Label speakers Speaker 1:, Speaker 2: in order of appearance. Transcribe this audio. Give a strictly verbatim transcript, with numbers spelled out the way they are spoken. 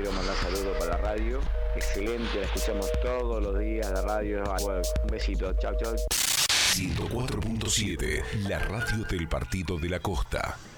Speaker 1: quiero mandar saludos para la radio. Excelente, la escuchamos todos los días, la radio. Un besito, chau, chau.
Speaker 2: ciento cuatro punto siete, la radio del Partido de la Costa.